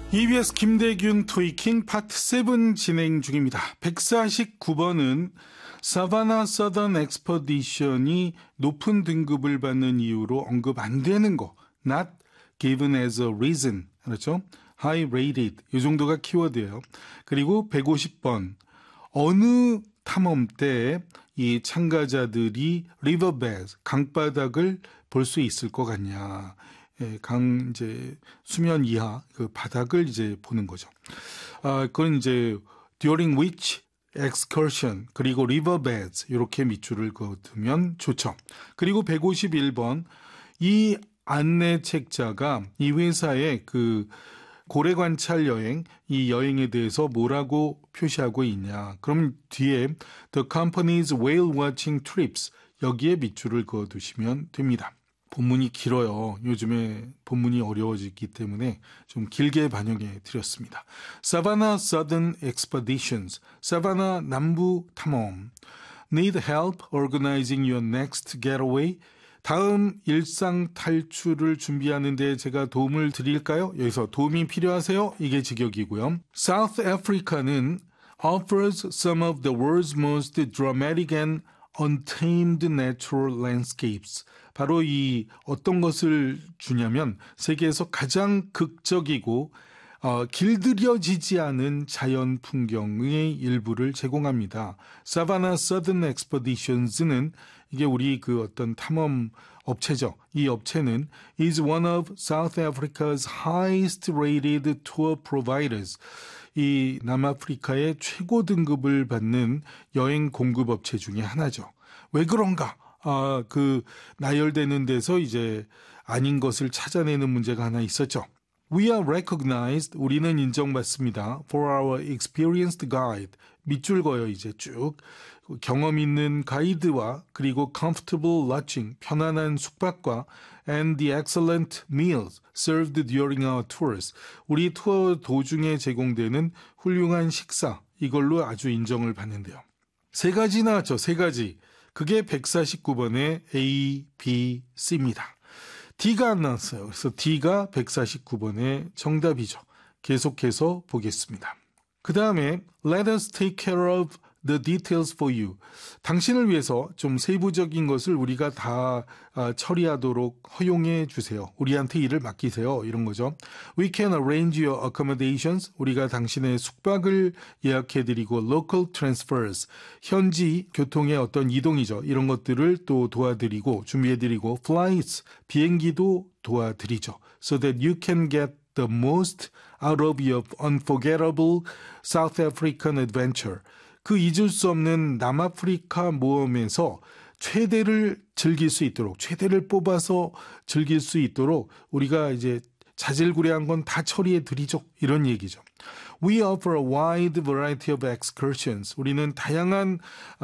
EBS 김대균 토이킹 파트 7 진행 중입니다. 149번은 사바나 서던 엑스퍼디션이 높은 등급을 받는 이유로 언급 안 되는 거, not given as a reason, 그렇죠? high rated, 이 정도가 키워드예요. 그리고 150번, 어느 탐험 때 이 참가자들이 riverbed, 강바닥을 볼 수 있을 것 같냐. 이제 수면 이하 그 바닥을 이제 보는 거죠. 그건 이제 during which excursion 그리고 riverbeds 이렇게 밑줄을 그으면 좋죠. 그리고 151번 이 안내 책자가 이 회사의 그 고래 관찰 여행 이 여행에 대해서 뭐라고 표시하고 있냐. 그럼 뒤에 the company's whale watching trips 여기에 밑줄을 그어두시면 됩니다. 본문이 길어요. 요즘에 본문이 어려워지기 때문에 좀 길게 반영해 드렸습니다. Savannah Southern Expeditions, 사바나 남부 탐험. Need help organizing your next getaway? 다음 일상 탈출을 준비하는 데 제가 도움을 드릴까요? 여기서 도움이 필요하세요? 이게 직역이고요. South Africa는 offers some of the world's most dramatic and untamed natural landscapes. 바로 이 어떤 것을 주냐면 세계에서 가장 극적이고 길들여지지 않은 자연 풍경의 일부를 제공합니다. 사바나 서든 엑스퍼디션스는 이게 우리 그 어떤 탐험 업체죠. 이 업체는 is one of South Africa's highest rated tour providers. 이 남아프리카의 최고 등급을 받는 여행 공급 업체 중에 하나죠. 왜 그런가? 그 나열되는 데서 이제 아닌 것을 찾아내는 문제가 하나 있었죠. We are recognized, 우리는 인정받습니다. For our experienced guide, 밑줄 그어요 이제 쭉. 경험 있는 가이드와 그리고 comfortable lodging, 편안한 숙박과 and the excellent meals served during our tours. 우리 투어 도중에 제공되는 훌륭한 식사, 이걸로 아주 인정을 받는데요. 세 가지 나왔죠, 세 가지. 그게 149번의 A, B, C입니다. D가 안 나왔어요. 그래서 D가 149번의 정답이죠. 계속해서 보겠습니다. 그 다음에 Let us take care of the details for you. 당신을 위해서 좀 세부적인 것을 우리가 다 처리하도록 허용해 주세요. 우리한테 일을 맡기세요. 이런 거죠. We can arrange your accommodations. 우리가 당신의 숙박을 예약해드리고 local transfers. 현지 교통의 어떤 이동이죠. 이런 것들을 또 도와드리고 준비해드리고 flights. 비행기도 도와드리죠. So that you can get the most out of your unforgettable South African adventure. 그 잊을 수 없는 남아프리카 모험에서 최대를 즐길 수 있도록, 최대를 뽑아서 즐길 수 있도록 우리가 이제 자질구레한 건 다 처리해 드리죠. 이런 얘기죠. We offer a wide variety of excursions. 우리는 다양한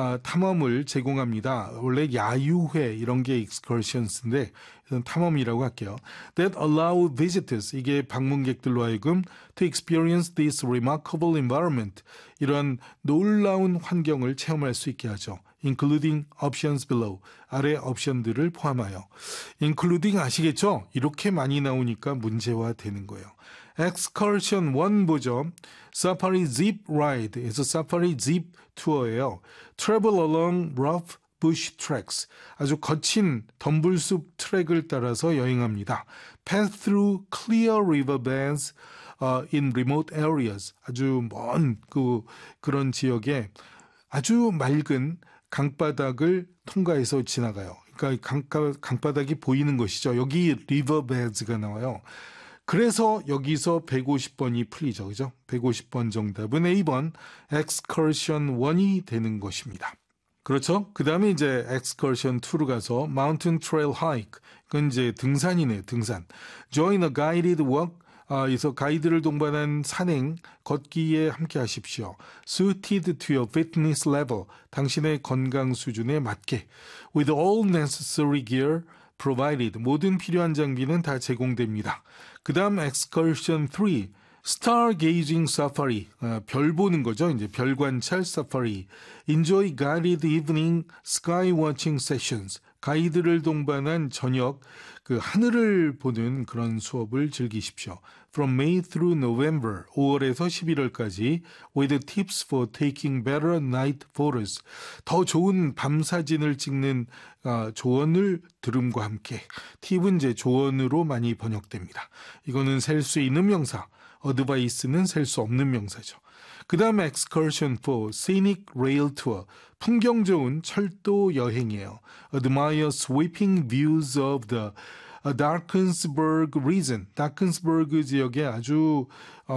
탐험을 제공합니다. 원래 야유회 이런 게 excursions인데 탐험이라고 할게요. That allow visitors, 이게 방문객들로 하여금 to experience this remarkable environment. 이런 놀라운 환경을 체험할 수 있게 하죠. Including options below. 아래 옵션들을 포함하여. Including 아시겠죠? 이렇게 많이 나오니까 문제화되는 거예요. Excursion 1 보죠. Safari Jeep Ride에서 Safari Jeep 투어예요. Travel along rough bush tracks. 아주 거친 덤불숲 트랙을 따라서 여행합니다. Pass through clear riverbeds in remote areas. 아주 먼 그런 지역에 아주 맑은 강바닥을 통과해서 지나가요. 그러니까 강바닥이 보이는 것이죠. 여기 riverbeds가 나와요. 그래서 여기서 150번이 풀리죠. 그죠? 150번 정답은 A번 Excursion 1이 되는 것입니다. 그렇죠? 그 다음에 이제 Excursion 2로 가서 Mountain Trail Hike. 그건 이제 등산이네요. 등산. Join a guided walk. 그래서 가이드를 동반한 산행, 걷기에 함께 하십시오. Suited to your fitness level. 당신의 건강 수준에 맞게. With all necessary gear provided. 모든 필요한 장비는 다 제공됩니다. 그 다음 Excursion 3. Stargazing Safari. 별 보는 거죠. 이제 별 관찰 사파리. Enjoy guided evening sky watching sessions. 가이드를 동반한 저녁 그 하늘을 보는 그런 수업을 즐기십시오. From May through November, 5월에서 11월까지 with tips for taking better night photos. 더 좋은 밤 사진을 찍는 조언을 들음과 함께 팁은 이제 조언으로 많이 번역됩니다. 이거는 셀 수 있는 명사, 어드바이스는 셀 수 없는 명사죠. 그 다음에 excursion for scenic rail tour, 풍경 좋은 철도 여행이에요. Admire sweeping views of the Darkensburg region, 다크스버그 지역의 아주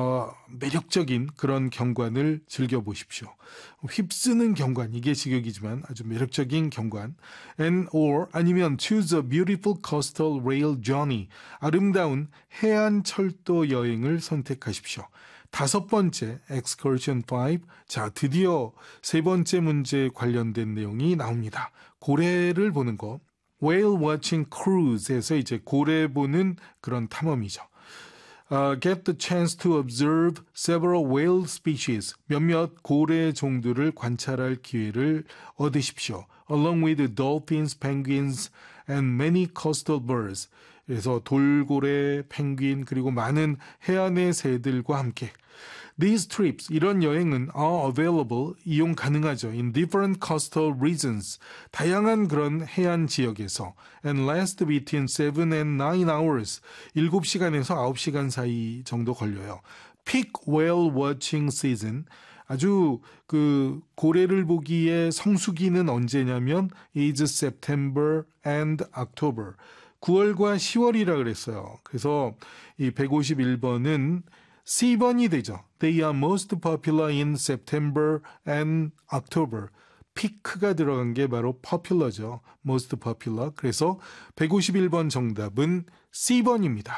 매력적인 그런 경관을 즐겨보십시오. 휩쓰는 경관, 이게 직역이지만 아주 매력적인 경관. And or 아니면 choose a beautiful coastal rail journey, 아름다운 해안 철도 여행을 선택하십시오. 5번째, excursion 5. 자, 드디어 3번째 문제에 관련된 내용이 나옵니다. 고래를 보는 거. Whale watching cruise에서 이제 고래 보는 그런 탐험이죠. Get the chance to observe several whale species. 몇몇 고래 종들을 관찰할 기회를 얻으십시오. Along with dolphins, penguins, and many coastal birds. 그래서 돌고래, 펭귄, 그리고 많은 해안의 새들과 함께. These trips, 이런 여행은 are available, 이용 가능하죠. In different coastal regions, 다양한 그런 해안 지역에서 and last between 7 and 9 hours, 7시간에서 9시간 사이 정도 걸려요. Peak whale watching season, 아주 그 고래를 보기에 성수기는 언제냐면 is September and October. 9월과 10월이라 그랬어요. 그래서 이 151번은 C번이 되죠. They are most popular in September and October. 피크가 들어간 게 바로 popular죠. most popular. 그래서 151번 정답은 C번입니다.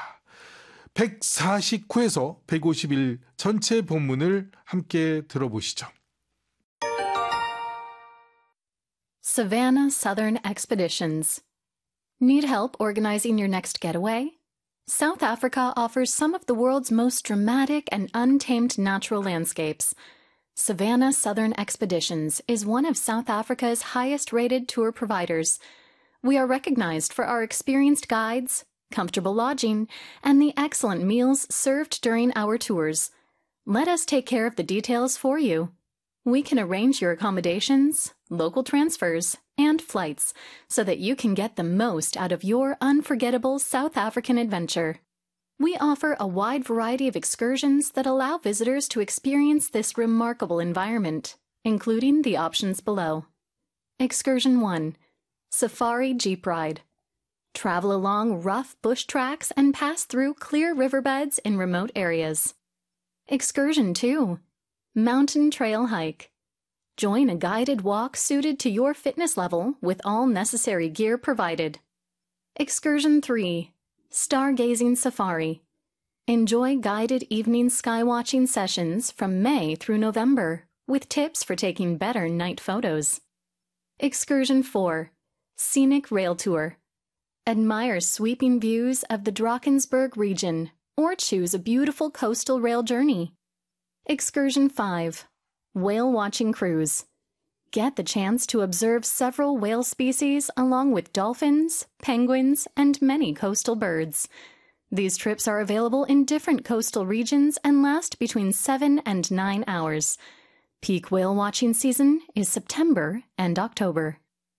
149에서 151 전체 본문을 함께 들어보시죠. Savannah Southern Expeditions. Need help organizing your next getaway? South Africa offers some of the world's most dramatic and untamed natural landscapes. Savannah Southern Expeditions is one of South Africa's highest-rated tour providers. We are recognized for our experienced guides, comfortable lodging, and the excellent meals served during our tours. Let us take care of the details for you. We can arrange your accommodations, local transfers, and flights so that you can get the most out of your unforgettable South African adventure. We offer a wide variety of excursions that allow visitors to experience this remarkable environment, including the options below. Excursion 1. Safari Jeep Ride. Travel along rough bush tracks and pass through clear riverbeds in remote areas. Excursion 2. Mountain Trail Hike. Join a guided walk suited to your fitness level with all necessary gear provided. Excursion 3. Stargazing Safari. Enjoy guided evening skywatching sessions from May through November with tips for taking better night photos. Excursion 4. Scenic Rail Tour. Admire sweeping views of the Drakensberg region or choose a beautiful coastal rail journey. Excursion 5. Whale Watching Cruise. Get the chance to observe several whale species along with dolphins, penguins, and many coastal birds. These trips are available in different coastal regions and last between 7 and 9 hours. Peak whale watching season is September and October.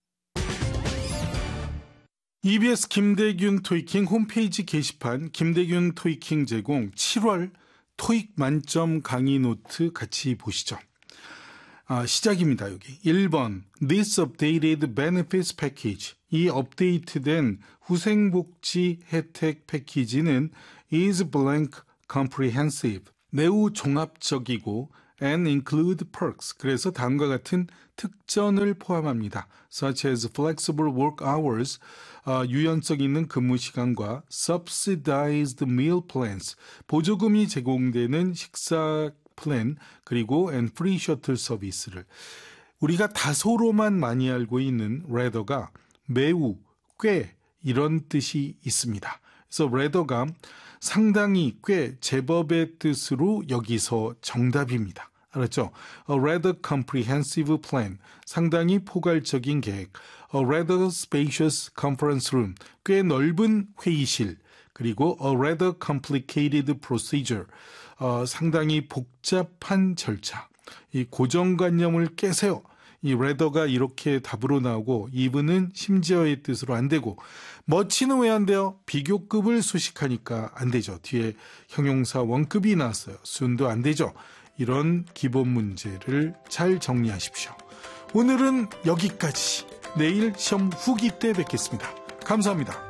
EBS 김대균 토익킹 홈페이지 게시판 김대균 토익킹 제공 7월 토익 만점 강의 노트 같이 보시죠. 시작입니다. 여기 1번 This updated benefits package. 이 업데이트된 후생복지 혜택 패키지는 is blank comprehensive. 매우 종합적이고 and include perks. 그래서 다음과 같은 특전을 포함합니다. Such as flexible work hours, 유연성 있는 근무 시간과 subsidized meal plans, 보조금이 제공되는 식사 플랜, 그리고 and free shuttle 서비스를. 우리가 다소로만 많이 알고 있는 rather가 매우, 꽤 이런 뜻이 있습니다. 그래서 rather가 상당히, 꽤, 제법의 뜻으로 여기서 정답입니다. 알았죠? A rather comprehensive plan. 상당히 포괄적인 계획. A rather spacious conference room. 꽤 넓은 회의실. 그리고 a rather complicated procedure. 상당히 복잡한 절차. 이 고정관념을 깨세요. 이 rather가 이렇게 답으로 나오고 even은 심지어의 뜻으로 안 되고 much는 왜 안 돼요? 비교급을 수식하니까 안 되죠. 뒤에 형용사 원급이 나왔어요. soon도 안 되죠. 이런 기본 문제를 잘 정리하십시오. 오늘은 여기까지. 내일 시험 후기 때 뵙겠습니다. 감사합니다.